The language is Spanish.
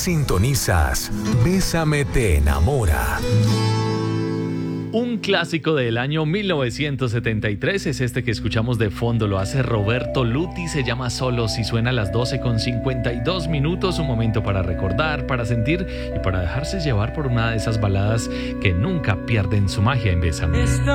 Sintonizas Bésame te enamora. Un clásico del año 1973 es este que escuchamos de fondo, lo hace Roberto Luti, se llama Solos y suena a las 12:52, un momento para recordar, para sentir y para dejarse llevar por una de esas baladas que nunca pierden su magia en Bésame.